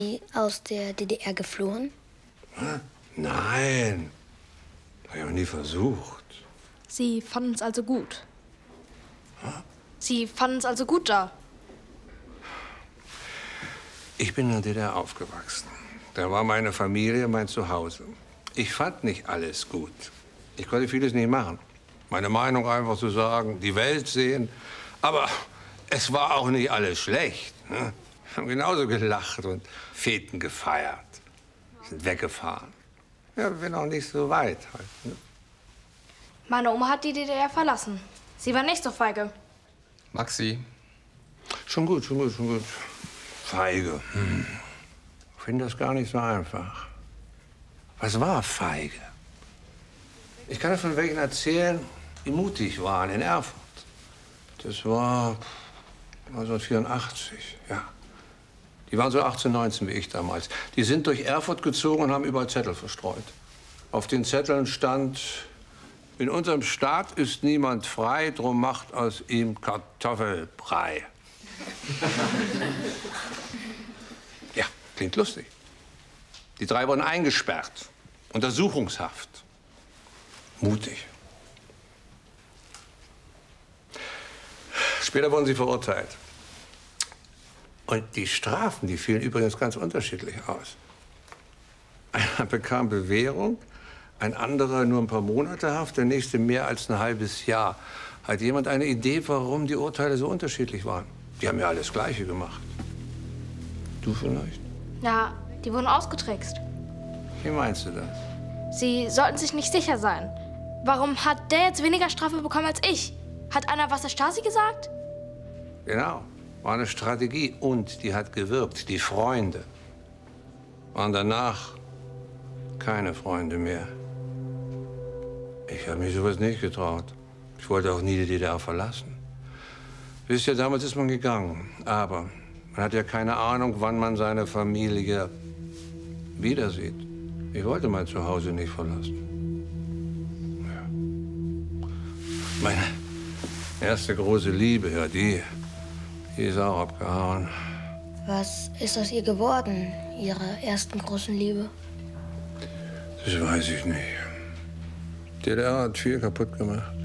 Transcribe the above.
Aus der DDR geflohen? Nein, habe ich auch nie versucht. Sie fanden es also gut? Sie fanden es also gut da? Ich bin in der DDR aufgewachsen. Da war meine Familie mein Zuhause. Ich fand nicht alles gut. Ich konnte vieles nicht machen. Meine Meinung einfach zu sagen, die Welt sehen. Aber es war auch nicht alles schlecht. Ne? Wir haben genauso gelacht und Feten gefeiert. Sind weggefahren. Ja, wir sind auch nicht so weit halt. Ne? Meine Oma hat die DDR verlassen. Sie war nicht so feige. Maxi. Schon gut, schon gut, schon gut. Feige. Ich finde das gar nicht so einfach. Was war feige? Ich kann von welchen erzählen, die mutig waren in Erfurt. Das war 1984, ja. Die waren so 18, 19 wie ich damals. Die sind durch Erfurt gezogen und haben überall Zettel verstreut. Auf den Zetteln stand: In unserem Staat ist niemand frei, drum macht aus ihm Kartoffelbrei. Ja, klingt lustig. Die 3 wurden eingesperrt. Untersuchungshaft. Mutig. Später wurden sie verurteilt. Und die Strafen, die fielen übrigens ganz unterschiedlich aus. Einer bekam Bewährung, ein anderer nur ein paar Monate Haft, der nächste mehr als ein halbes Jahr. Hat jemand eine Idee, warum die Urteile so unterschiedlich waren? Die haben ja alles das Gleiche gemacht. Du vielleicht? Ja, die wurden ausgetrickst. Wie meinst du das? Sie sollten sich nicht sicher sein. Warum hat der jetzt weniger Strafe bekommen als ich? Hat einer was der Stasi gesagt? Genau, war eine Strategie und die hat gewirkt. Die Freunde waren danach keine Freunde mehr. Ich habe mich sowas nicht getraut. Ich wollte auch nie die DDR verlassen. Wisst ihr, damals ist man gegangen, aber man hat ja keine Ahnung, wann man seine Familie wieder sieht. Ich wollte mein Zuhause nicht verlassen. Ja. Meine erste große Liebe, ja, die ist auch abgehauen. Was ist aus ihr geworden, ihrer ersten großen Liebe? Das weiß ich nicht. Die DDR hat viel kaputt gemacht.